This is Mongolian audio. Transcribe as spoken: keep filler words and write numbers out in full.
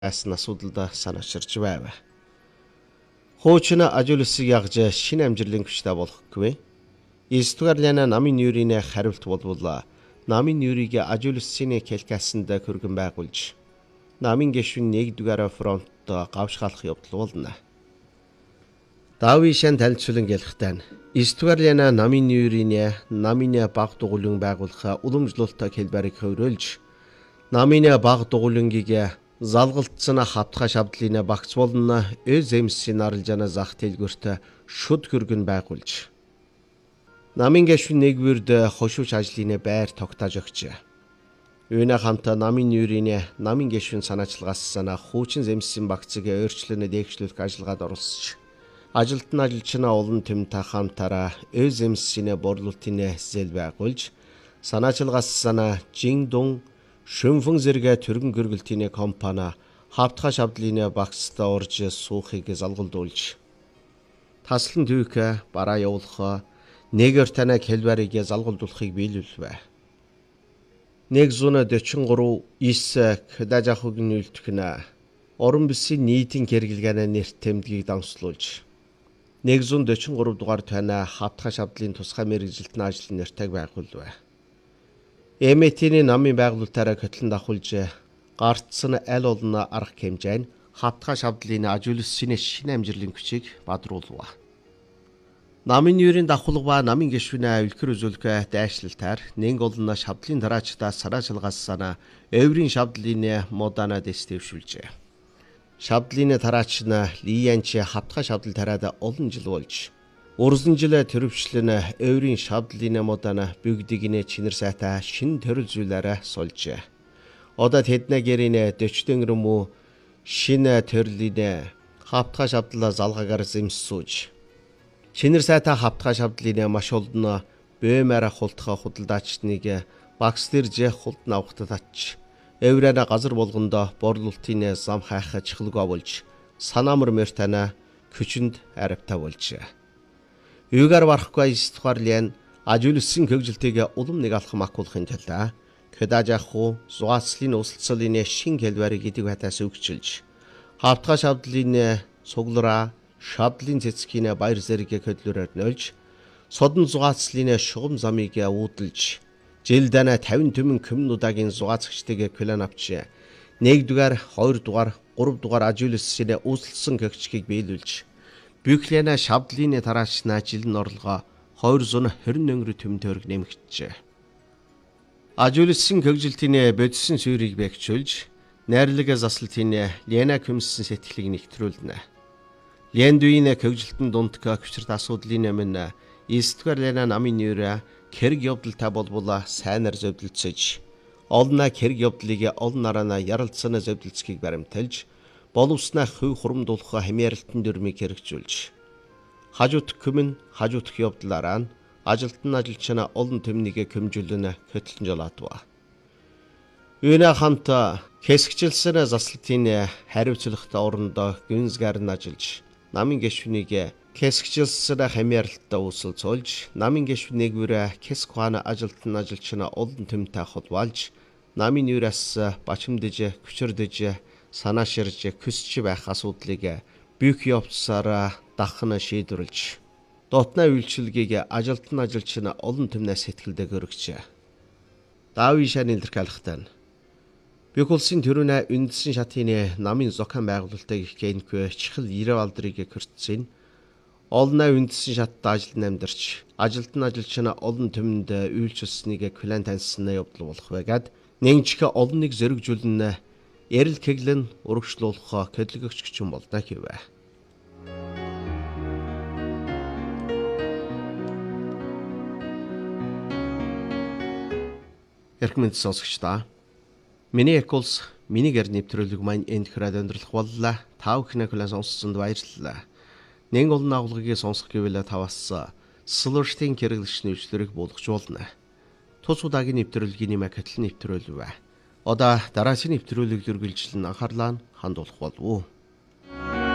Асан асуудалд санаачирч байв. Хуучин ажуулсыг ягж шинэ амжилтын хүчтэй болохгүй. Истугарлана намын нүүрийн хариулт болвол намын нүүрийг ажуулсын калкасанд хөргөн байгуулж намын гишүүн нэгдүгээр фронт гавшгаалах явдал болно. Давишан танилцуулан гэлхтэн Истугарлана намын нүүрийн намын баг дугуулын байгуулах уламжлалт хэлбэрийг хөврүүлж намын баг дугуулынгийг залгалтсан хатха шавдлын багц болно эзэмсийн арилжаана зах дэлгүрт шүд хөргөн байгуулж намын гишүүн нэгвэрд хошууч ажлын байр тогтоож өгч үүнэ хамт намын нүүрийн намын гишүүн санаачлагаас сана хуучин зэмсийн багцыг өөрчлөн дээгшлүүлэх ажиллагаанд оролцож ажилтны ажилчнаа олон тэмтэй хамтараа эзэмсийн борлуулалтын зээл байгуулж санаачлагаас сана жиндун шөнфөн зэрэг төргөн гэргэлтийн компани хавтха шавдлын багцтай орж суухыг залгуулдуулж таслан түүх бараа явуулах нэгэр танаа хэлбэрийг залгуулдуулахыг биелүүлвэ. нэг зуун дөчөн гурав ис кдажахугийн үйлдвэрнэ орон бүсийн нийтийн хэрэглэгээ нэрт тэмдгийг дамслуулж нэг зуун дөчөн гурав дугаар танаа хавтха шавдлын тусгай мэргэжилтний ажлын нэртэйг байгуулвэ. Эмэтийн намын байгуулалтаараа хөтлөн давхулж гартсан аль олон арга хэмжээ нь хавтха шавдлын ажуулсан шинэ амжилтын хүчийг бадруулва. Намын нүүрийн давхулга намын гишүүнээ үлгэр үзүүлэх дайшлалтаар нэг олон шавдлын тараачдаа санаачлагаас сана өврийн шавдлын модана дэстевшүүлжээ. Шавдлын тараач нь лиянч хавтха шавдал тараад олон жил болж Урсан жил төрөвчлэн өврийн шавдлын модана бүгдийг нэ чинэр сайтай шин төрөл зүйлээрээ сольжээ. Одоо тэднэ гэрийн дөчтөнгөр мө шинэ төрлийн хавтха шавдлаа залгаагаар зэмсүүж чинэр сайтай хавтха шавдлын маш олон бөөмөр хултха худалдаачныг багс дэрж хулд навхад тач өврэнэ газар болгондоо борлуулалтын зам хайх чихлгөө болж санаамар мөртана күчинд аравта болжээ. Юугаар барахгүй истугарлын ажуулсан хөгжилтэйг улам нэг алхам акуулахын тулд кдажаху зуаацлын өсөлцлийн шин хэлбэрийг идэг хатаас өгчилж хавтха шавдлын суглараа шавдлын цэцгийн баяр зэрэг хөдлөрөөр нөлж содон зуаацлын шугам замыг уудалж жилдана тавин түмэн комнуудагийн зуаацгчдыг план авч нэгдүгээр, хоёрдугаар, гуравдугаар ажуулсан өсөлцсөн хөгжгийг биелүүлж Бүхлэна шавдлын тараачна жилийн орлогоо хоёр зуун хорин өнгөрөөр төмтөрг нэмэгдэжээ. Ажуулсан хөгжилтийн бодисын суурийг бэхжүүлж, найрлаг заслалтын Лена Күмсэн сэтгэлийг нэвтрүүлнэ. Лендуийн хөгжилтэн дундка хүчрт асуудлын өмнө Истугарлана намын нүүрэ хэрэг явдалтай болбола сайнаар зөвдөлцөж, олноо хэрэг явдлыг олон нараа ярилцсан зөвдөлцгийг баримталж боловснаа хөв хурамдуулах хэмээрэлтэн дүрмийг хэрэгжүүлж хажуут көмөн хажуутх явдлаараа нь ажилтны ажилчнаа олон төмнийг көмжүүлэн хөтлөн жолоодва. Үүнэ хамт хэсэгчлсэн заслалтын хариуцлагатай орондоо гүнзгийр нь ажиллаж намын гишүүнийг хэсэгчлсэн хэмээрэлттэй үүсэлцүүлж намын гишүүн нэгвэр хэсгуана ажилтны ажилчнаа олон төмтэй холбоолж намын нүүрээс бачимдж хүчрдэж санааширж хүсч байх асуудлыг бүх явцсаараа дахна шийдвэрлэж дотны үйлчилгээг ажилтны ажилч нь олон төмнөөс сэтгэлдээ өргөжээ. Давишан илэрхийлэхтэн бүх улсын төрөнө үндсэн шатын намын зохион байгуулалтыг гэнхвэ чихэл ирээ алдрыг хөртсөн олноо үндсэн шатд ажиллан амьдарч ажилтны ажилч нь олон төмөнд үйлчилсэнийг план таньсан явдал болох байгаад нэгжих олон нэг зөргжүүлнэ эрэл хэглэн урагшлуулах хөдөлгөгч гүчэн болно гэвэ. Эрхмэнд сонсогчдаа миний эколс миний гэр нэвтрүүлэг маань энд хүрээд өндөрлөх боллоо. Та бүхний хүлээн сонссонд баярлалаа. Нэг олон агуулгыг сонсох гэвэл таваас слуштын хэрэглэгч нэвтрүүлэг болгожуулна. Тус удаагийн нэвтрүүлгийн нэмэ хөтлөн нэвтрүүлвэ. Одоо дараагийн нэвтрүүлэг үргэлжлэн анхаарлаа хандуулах болов уу?